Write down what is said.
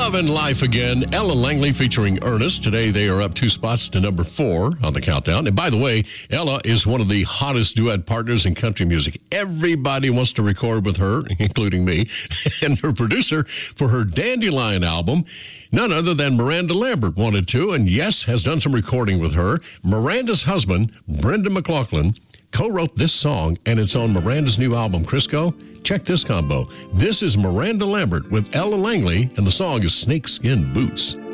Love and Life Again. Ella Langley featuring Ernest. Today they are up 2 spots to number 4 on the countdown. And by the way, Ella is one of the hottest duet partners in country music. Everybody wants to record with her, including me, and her producer for her Dandelion album. None other than Miranda Lambert wanted to, and yes, has done some recording with her. Miranda's husband, Brendan McLaughlin, co-wrote this song, and it's on Miranda's new album, Crisco. Check this combo. This is Miranda Lambert with Ella Langley, and the song is Snakeskin Boots.